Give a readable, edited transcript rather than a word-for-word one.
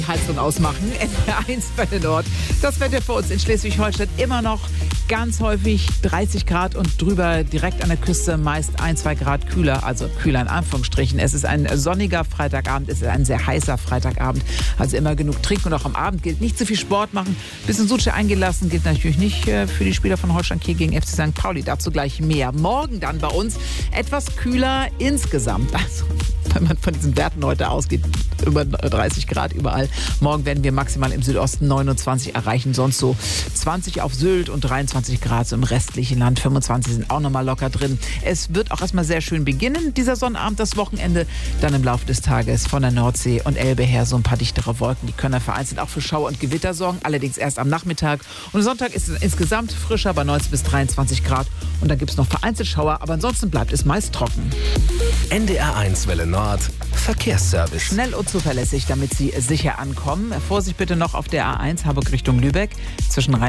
Heizung ausmachen. NDR1 Welle Nord. Das Wetter für uns in Schleswig-Holstein immer noch ganz häufig 30 Grad und drüber, direkt an der Küste meist 1-2 Grad kühler, also kühler in Anführungsstrichen. Es ist ein sonniger Freitagabend, es ist ein sehr heißer Freitagabend, also immer genug trinken und auch am Abend gilt nicht zu viel Sport machen. Bisschen Suche eingelassen gilt natürlich nicht für die Spieler von Holstein Kiel gegen FC St. Pauli, dazu gleich mehr. Morgen dann bei uns etwas kühler insgesamt, also wenn man von diesen Werten heute ausgeht, über 30 Grad überall. Morgen werden wir maximal im Südosten 29 erreichen, sonst so 20 auf Sylt und 23 Grad so im restlichen Land. 25 sind auch nochmal locker drin. Es wird auch erstmal sehr schön beginnen, dieser Sonnabend, das Wochenende. Dann im Laufe des Tages von der Nordsee und Elbe her so ein paar dichtere Wolken. Die können vereinzelt auch für Schauer und Gewitter sorgen, allerdings erst am Nachmittag. Und Sonntag ist es insgesamt frischer bei 19 bis 23 Grad. Und dann gibt es noch vereinzelt Schauer, aber ansonsten bleibt es meist trocken. NDR1 Welle Nord, Verkehrsservice. Schnell und zuverlässig, damit Sie sicher ankommen. Vorsicht bitte noch auf der A1 Harburg Richtung Lübeck zwischen Rhein